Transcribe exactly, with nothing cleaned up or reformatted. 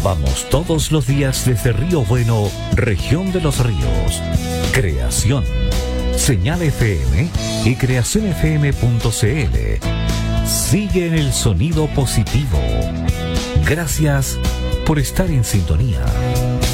Vamos todos los días desde Río Bueno, región de Los Ríos. Creación. Señal F M y creación f m punto c l. Sigue en el sonido positivo. Gracias por estar en sintonía.